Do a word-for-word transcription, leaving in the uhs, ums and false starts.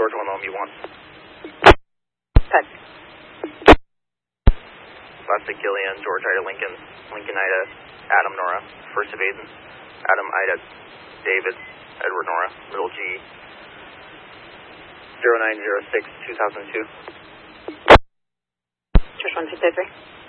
Georgia one, Lomie one. Touch. Plastic Gillian, George Ida Lincoln, Lincoln Ida, Adam Nora, first evadant, Adam Ida, David, Edward Nora, little G, zero nine zero six two thousand two. George one two three.